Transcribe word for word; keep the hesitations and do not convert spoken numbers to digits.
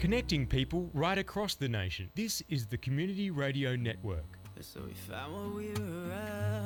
Connecting people right across the nation. This is the Community Radio Network. So we found what we were